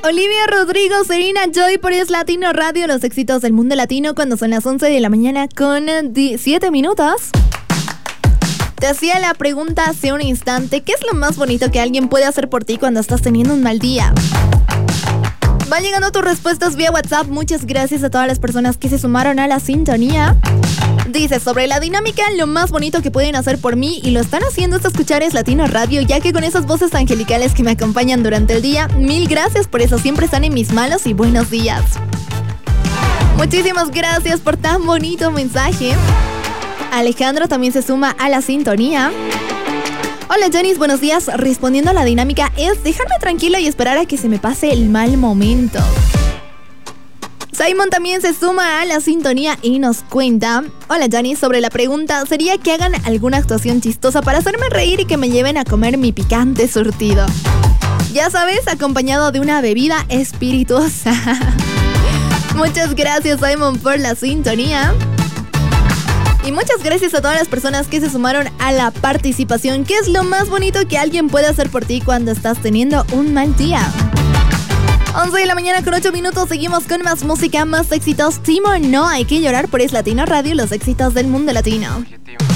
Olivia Rodrigo, Serena Joy por Es Latino Radio, los éxitos del mundo latino cuando son las 11 de la mañana con 7 minutos. Te hacía la pregunta hace un instante, ¿qué es lo más bonito que alguien puede hacer por ti cuando estás teniendo un mal día? Van llegando tus respuestas vía WhatsApp. Muchas gracias a todas las personas que se sumaron a la sintonía. Dice, sobre la dinámica, lo más bonito que pueden hacer por mí, y lo están haciendo, es escuchar Es Latino Radio, ya que con esas voces angelicales que me acompañan durante el día, mil gracias por eso, siempre están en mis malos y buenos días. Muchísimas gracias por tan bonito mensaje. Alejandro también se suma a la sintonía. Hola Jonis, buenos días. Respondiendo a la dinámica es dejarme tranquilo y esperar a que se me pase el mal momento. Simon también se suma a la sintonía y nos cuenta: hola Jonis, sobre la pregunta sería que hagan alguna actuación chistosa para hacerme reír y que me lleven a comer mi picante surtido. Ya sabes, acompañado de una bebida espirituosa. Muchas gracias Simon por la sintonía. Y muchas gracias a todas las personas que se sumaron a la participación. ¿Qué es lo más bonito que alguien puede hacer por ti cuando estás teniendo un mal día? 11 de la mañana con 8 minutos. Seguimos con más música, más éxitos. Timo, No Hay Que Llorar por Es Latino Radio, los éxitos del mundo latino.